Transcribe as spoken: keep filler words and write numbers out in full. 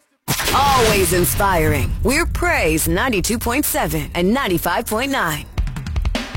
Always inspiring. We're Praise ninety-two point seven and ninety-five point nine.